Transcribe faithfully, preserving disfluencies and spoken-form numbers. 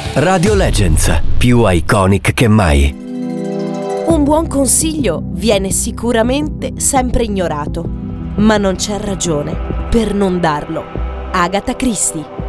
Radio Legends, più iconic che mai. Un buon consiglio viene sicuramente sempre ignorato, ma non c'è ragione per non darlo. Agatha Christie.